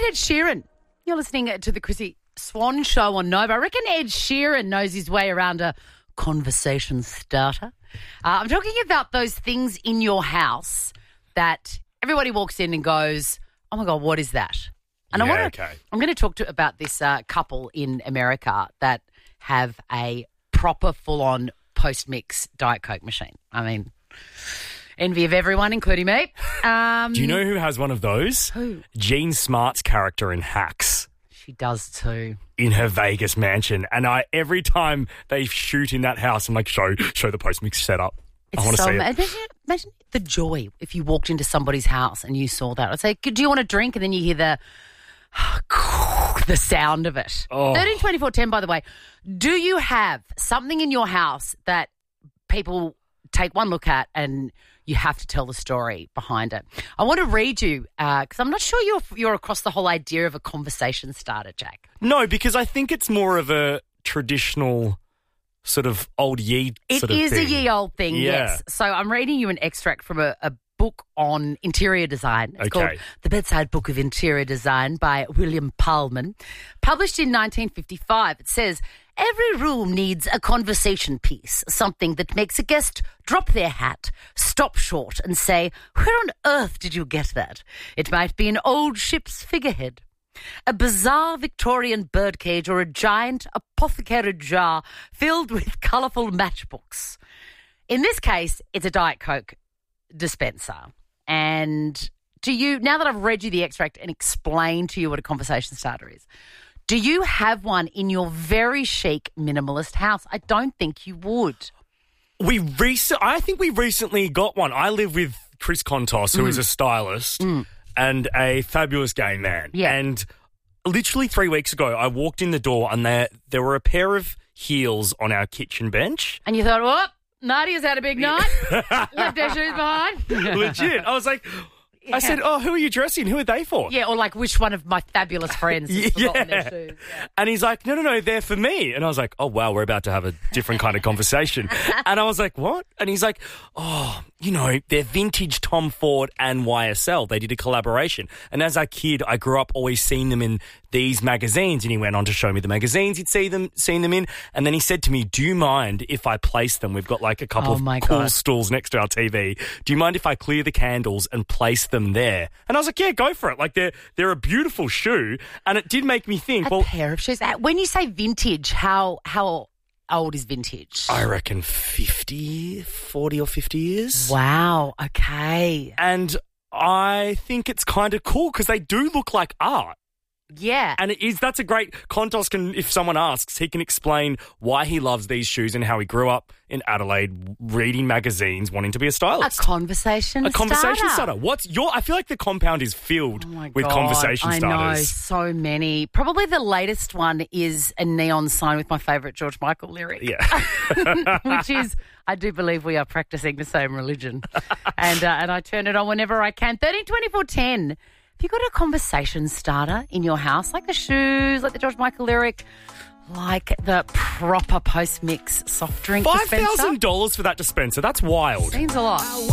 Ed Sheeran. You're listening to the Chrissy Swan Show on Nova. I reckon Ed Sheeran knows his way around a conversation starter. I'm talking about those things in your house that everybody walks in and goes, oh, my God, what is that? And I'm going to talk about this couple in America that have a proper full-on post-mix Diet Coke machine. I mean, envy of everyone, including me. Do you know who has one of those? Who? Jean Smart's character in Hacks. She does too. In her Vegas mansion. And every time they shoot in that house, I'm like, show the post-mix setup. I want to see it. Imagine the joy if you walked into somebody's house and you saw that. I'd say, do you want a drink? And then you hear the sound of it. 13 24 10, by the way. Do you have something in your house that people take one look at and you have to tell the story behind it? I want to read you because I'm not sure you're across the whole idea of a conversation starter, Jack. No, because I think it's more of a traditional sort of old ye sort of thing. It is a ye old thing, yes. So I'm reading you an extract from a book on interior design. It's called The Bedside Book of Interior Design by William Pullman. Published in 1955, it says, every room needs a conversation piece, something that makes a guest drop their hat, stop short and say, where on earth did you get that? It might be an old ship's figurehead, a bizarre Victorian birdcage, or a giant apothecary jar filled with colourful matchbooks. In this case, it's a Diet Coke dispenser. And now that I've read you the extract and explained to you what a conversation starter is, do you have one in your very chic minimalist house? I don't think you would. I think we recently got one. I live with Chris Kontos, who is a stylist and a fabulous gay man. Yeah. And literally 3 weeks ago, I walked in the door and there were a pair of heels on our kitchen bench. And you thought, oh, Nadia's had a big night. Left her shoes behind. Legit. I was like, I said, oh, who are you dressing? Who are they for? Yeah, or like which one of my fabulous friends has forgotten their shoes. Yeah. And he's like, no, they're for me. And I was like, oh, wow, we're about to have a different kind of conversation. And I was like, what? And he's like, oh, they're vintage Tom Ford and YSL. They did a collaboration. And as a kid, I grew up always seeing them in these magazines. And he went on to show me the magazines he'd seen them in. And then he said to me, do you mind if I place them? We've got like a couple of cool stools next to our TV. Do you mind if I clear the candles and place them there? And I was like, yeah, go for it. Like they're a beautiful shoe. And it did make me think, a pair of shoes. When you say vintage, how old is vintage? I reckon 40 or 50 years. Wow. Okay. And I think it's kind of cool because they do look like art. Yeah. And that's a great, Kontos can, if someone asks, he can explain why he loves these shoes and how he grew up in Adelaide reading magazines, wanting to be a stylist. A conversation starter. I feel like the compound is filled with conversation starters. I know, so many. Probably the latest one is a neon sign with my favourite George Michael lyric. Yeah. Which is, I do believe we are practising the same religion. and I turn it on whenever I can. 13 24 10. Have you got a conversation starter in your house? Like the shoes, like the George Michael lyric, like the proper post-mix soft drink dispenser? $5,000 for that dispenser. That's wild. Seems a lot.